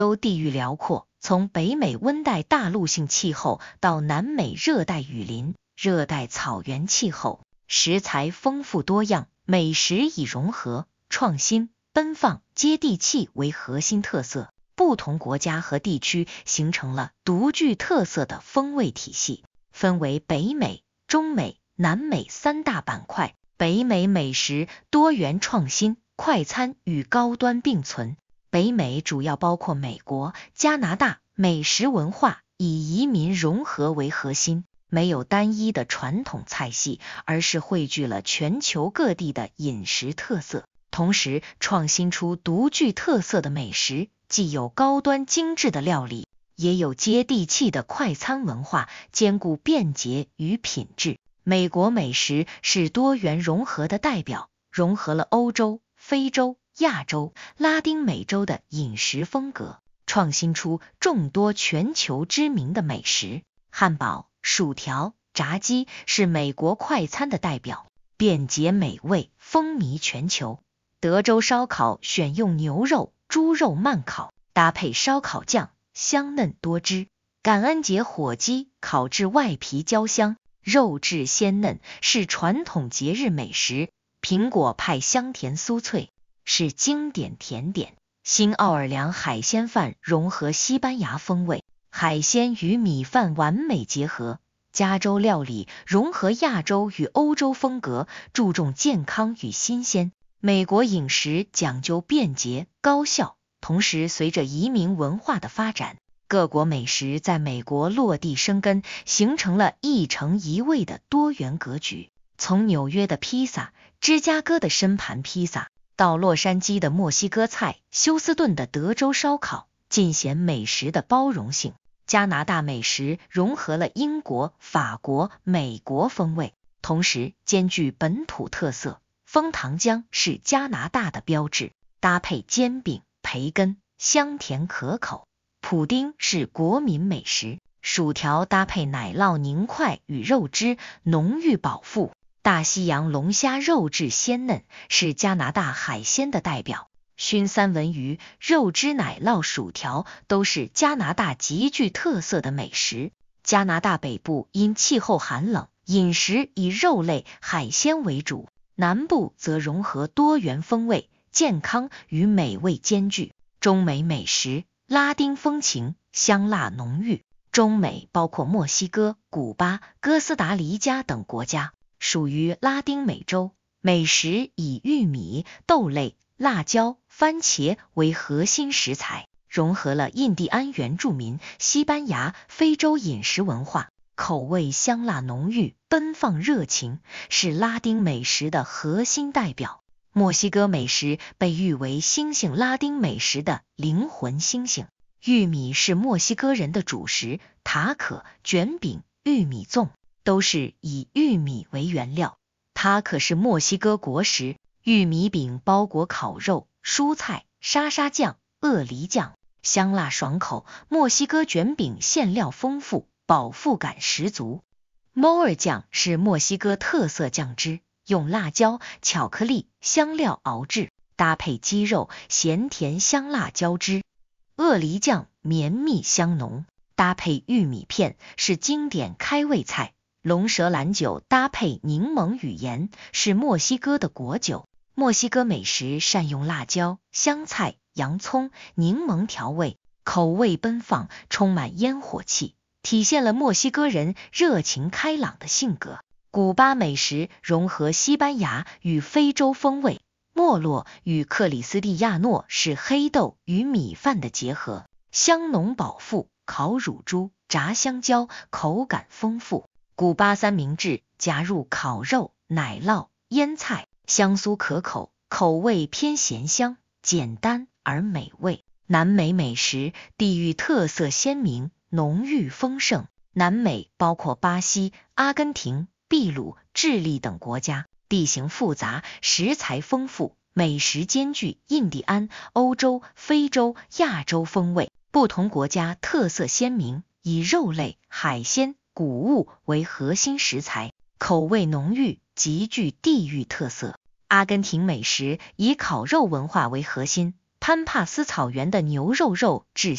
洲地域辽阔，从北美温带大陆性气候到南美热带雨林、热带草原气候，食材丰富多样，美食以融合、创新、奔放、接地气为核心特色。不同国家和地区形成了独具特色的风味体系，分为北美、中美、南美三大板块。北美美食多元创新，快餐与高端并存。北美主要包括美国、加拿大，美食文化以移民融合为核心，没有单一的传统菜系，而是汇聚了全球各地的饮食特色，同时创新出独具特色的美食，既有高端精致的料理，也有接地气的快餐文化，兼顾便捷与品质。美国美食是多元融合的代表，融合了欧洲、非洲、亚洲、拉丁美洲的饮食风格，创新出众多全球知名的美食。汉堡、薯条、炸鸡是美国快餐的代表，便捷美味，风靡全球。德州烧烤选用牛肉、猪肉慢烤，搭配烧烤酱，香嫩多汁。感恩节火鸡烤至外皮焦香，肉质鲜嫩，是传统节日美食。苹果派香甜酥脆，是经典甜点。新奥尔良海鲜饭融合西班牙风味，海鲜与米饭完美结合。加州料理融合亚洲与欧洲风格，注重健康与新鲜。美国饮食讲究便捷高效，同时随着移民文化的发展，各国美食在美国落地生根，形成了一城一味的多元格局。从纽约的披萨、芝加哥的深盘披萨，到洛杉矶的墨西哥菜、休斯顿的德州烧烤，尽显美食的包容性。加拿大美食融合了英国、法国、美国风味，同时兼具本土特色。枫糖浆是加拿大的标志，搭配煎饼、培根，香甜可口。普丁是国民美食，薯条搭配奶酪凝块与肉汁，浓郁饱腹。大西洋龙虾肉质鲜嫩，是加拿大海鲜的代表。熏三文鱼、肉汁奶酪薯条都是加拿大极具特色的美食。加拿大北部因气候寒冷，饮食以肉类、海鲜为主，南部则融合多元风味，健康与美味兼具。中美美食拉丁风情，香辣浓郁。中美包括墨西哥、古巴、哥斯达黎加等国家，属于拉丁美洲。美食以玉米、豆类、辣椒、番茄为核心食材，融合了印第安原住民、西班牙、非洲饮食文化，口味香辣浓郁，奔放热情，是拉丁美食的核心代表。墨西哥美食被誉为新兴拉丁美食的灵魂星星。玉米是墨西哥人的主食，塔可、卷饼、玉米粽都是以玉米为原料。塔可是墨西哥国食，玉米饼包裹烤肉、蔬菜、沙沙酱、鳄梨酱，香辣爽口。墨西哥卷饼馅料丰富，饱腹感十足。摩尔酱是墨西哥特色酱汁，用辣椒、巧克力、香料熬制，搭配鸡肉，咸甜香辣交织。鳄梨酱绵密香浓，搭配玉米片是经典开胃菜。龙舌兰酒搭配柠檬与盐是墨西哥的国酒。墨西哥美食善用辣椒、香菜、洋葱、柠檬调味，口味奔放，充满烟火气，体现了墨西哥人热情开朗的性格。古巴美食融合西班牙与非洲风味，莫洛与克里斯蒂亚诺是黑豆与米饭的结合，香浓饱腹，烤乳猪、炸香蕉，口感丰富。古巴三明治加入烤肉、奶酪、腌菜，香酥可口，口味偏咸香，简单而美味。南美美食地域特色鲜明，浓郁丰盛。南美包括巴西、阿根廷、秘鲁、智利等国家，地形复杂，食材丰富，美食兼具印第安、欧洲、非洲、亚洲风味。不同国家特色鲜明，以肉类、海鲜、谷物为核心食材，口味浓郁，极具地域特色。阿根廷美食以烤肉文化为核心，潘帕斯草原的牛肉质